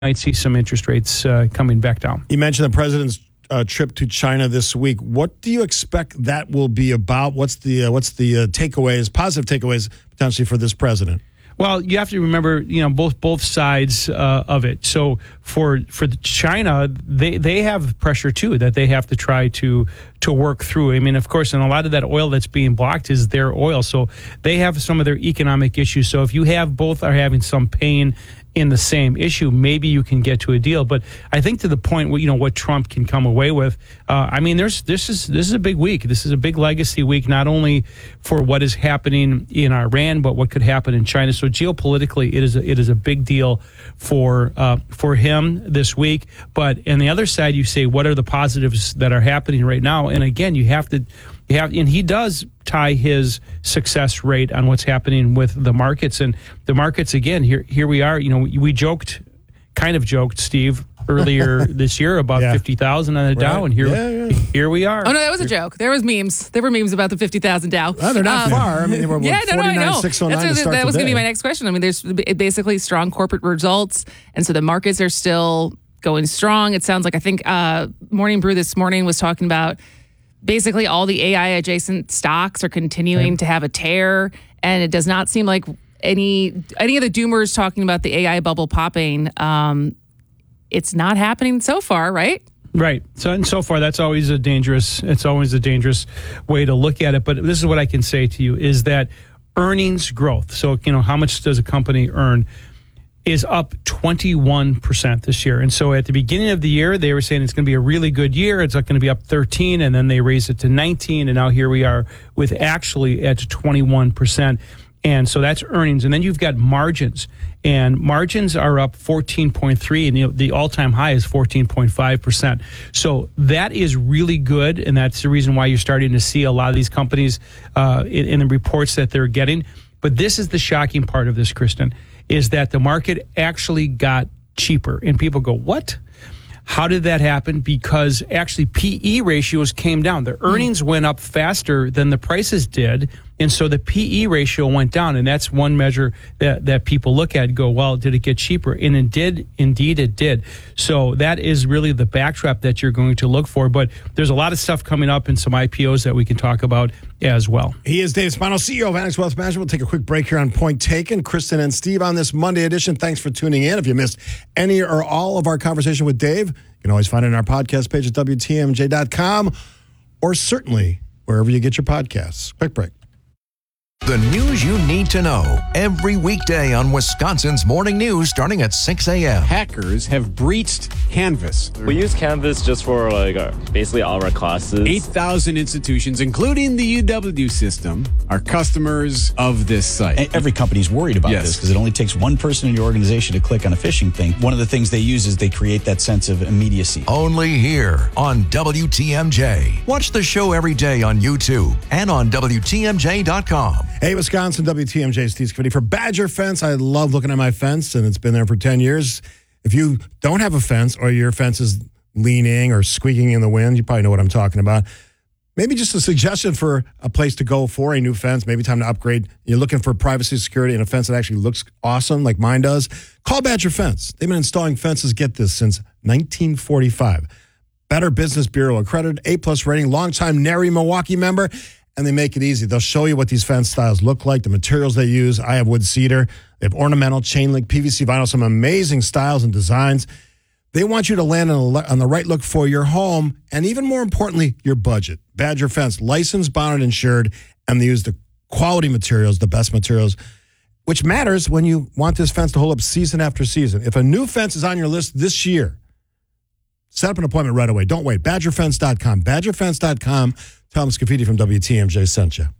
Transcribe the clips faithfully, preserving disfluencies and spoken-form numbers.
might see some interest rates uh, coming back down. You mentioned the president's uh, trip to China this week. What do you expect that will be about? What's the uh, what's the uh, takeaways, positive takeaways potentially for this president? Well, you have to remember, you know, both both sides uh, of it. So for for the China, they they have pressure too that they have to try to to work through. I mean, of course, and a lot of that oil that's being blocked is their oil. So they have some of their economic issues. So if you have both are having some pain in the same issue, maybe you can get to a deal. But I think to the point where, you know, what Trump can come away with, uh, I mean, there's this is this is a big week. This is a big legacy week, not only for what is happening in Iran, but what could happen in China. So geopolitically, it is a, it is a big deal for uh, for him this week. But on the other side, you say, what are the positives that are happening right now? And again, you have to. Have, and he does tie his success rate on what's happening with the markets. And the markets, again, here here we are. You know, we, we joked, kind of joked, Steve, earlier this year about yeah. fifty thousand on the right. Dow, and here yeah, yeah. here we are. Oh, no, that was a joke. There was memes. There were memes about the fifty thousand Dow. Well, they're not Um, far. I mean, they were yeah, no, no, I know. six oh nine That's to start that was the going to be day. my next question. I mean, there's basically strong corporate results, and so the markets are still going strong. It sounds like, I think uh, Morning Brew this morning was talking about basically all the A I adjacent stocks are continuing to have a tear, and it does not seem like any any of the doomers talking about the A I bubble popping. Um, it's not happening so far, right? Right. So and so far, that's always a dangerous. It's always a dangerous way to look at it. But this is what I can say to you: is that earnings growth. So you know, how much does a company earn? Is up twenty-one percent this year. And so at the beginning of the year, they were saying it's going to be a really good year. It's not going to be up thirteen, and then they raised it to nineteen, and now here we are with actually at twenty-one percent. And so that's earnings. And then you've got margins, and margins are up fourteen point three, and you know, the all-time high is fourteen point five percent. So that is really good, and that's the reason why you're starting to see a lot of these companies uh, in, in the reports that they're getting. But this is the shocking part of this, Kristen, is that the market actually got cheaper. And people go, what? How did that happen? Because actually P E ratios came down. The earnings went up faster than the prices did. And so the P E ratio went down. And that's one measure that, that people look at and go, well, did it get cheaper? And it did. Indeed, it did. So that is really the backdrop that you're going to look for. But there's a lot of stuff coming up and some I P Os that we can talk about as well. He is Dave Spano, C E O of Annex Wealth Management. We'll take a quick break here on Point Taken. Kristen and Steve on this Monday edition. Thanks for tuning in. If you missed any or all of our conversation with Dave, you can always find it on our podcast page at W T M J dot com or certainly wherever you get your podcasts. Quick break. The news you need to know every weekday on Wisconsin's Morning News starting at six a.m. Hackers have breached Canvas. We use Canvas just for like our, basically all our classes. eight thousand institutions, including the U W system, are customers of this site. Every company's worried about Yes. this because it only takes one person in your organization to click on a phishing thing. One of the things they use is they create that sense of immediacy. Only here on W T M J. Watch the show every day on YouTube and on W T M J dot com. Hey, Wisconsin, W T M J, Steve Scafidi. For Badger Fence, I love looking at my fence, and it's been there for ten years. If you don't have a fence or your fence is leaning or squeaking in the wind, you probably know what I'm talking about. Maybe just a suggestion for a place to go for a new fence. Maybe time to upgrade. You're looking for privacy, security, and a fence that actually looks awesome like mine does. Call Badger Fence. They've been installing fences, get this, since nineteen forty-five. Better Business Bureau accredited, A-plus rating, longtime N A R I Milwaukee member, and they make it easy. They'll show you what these fence styles look like, the materials they use. I have wood cedar. They have ornamental, chain link, P V C vinyl, some amazing styles and designs. They want you to land on, a, on the right look for your home and, even more importantly, your budget. Badger Fence, licensed, bonded, insured, and they use the quality materials, the best materials, which matters when you want this fence to hold up season after season. If a new fence is on your list this year, set up an appointment right away. Don't wait. Badger Fence dot com. Badger Fence dot com. Tell them Scafidi from W T M J sent you.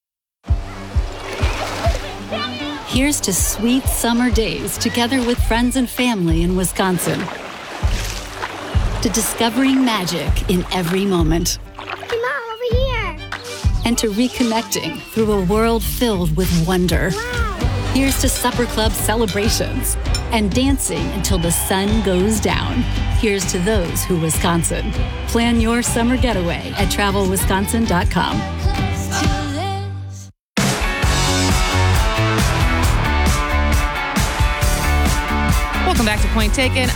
Here's to sweet summer days together with friends and family in Wisconsin. To discovering magic in every moment. Hey, Mom, over here. And to reconnecting through a world filled with wonder. Wow. Here's to supper club celebrations and dancing until the sun goes down. Here's to those who Wisconsin. Plan your summer getaway at travel wisconsin dot com. Welcome back to Point Taken.